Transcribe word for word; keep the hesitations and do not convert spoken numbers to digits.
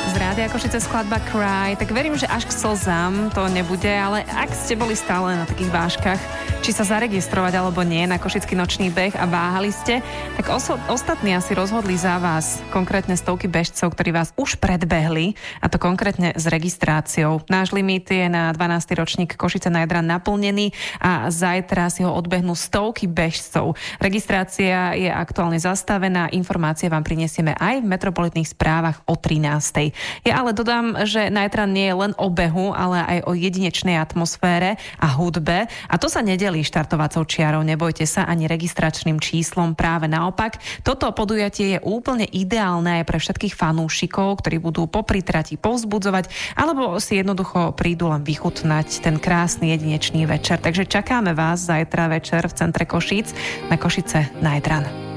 Z Rádia Košice skladba Cry, tak verím, že až k slzám to nebude, ale ak ste boli stále na takých vážkach, či sa zaregistrovať alebo nie na Košický nočný beh a váhali ste, tak oso- ostatní asi rozhodli za vás, konkrétne stovky bežcov, ktorí vás už predbehli, a to konkrétne s registráciou. Náš limit je na dvanásty ročník Košice na Jadran naplnený a zajtra si ho odbehnú stovky bežcov. Registrácia je aktuálne zastavená, informácie vám prinesieme aj v metropolitných správach o trinástej. Ja ale dodám, že Nightran nie je len o behu, ale aj o jedinečnej atmosfére a hudbe. A to sa nedelí štartovacou čiarou, nebojte sa, ani registračným číslom. Práve naopak, toto podujatie je úplne ideálne aj pre všetkých fanúšikov, ktorí budú popri trati povzbudzovať, alebo si jednoducho prídu len vychutnať ten krásny jedinečný večer. Takže čakáme vás zajtra večer v centre Košíc na Košice Nightran.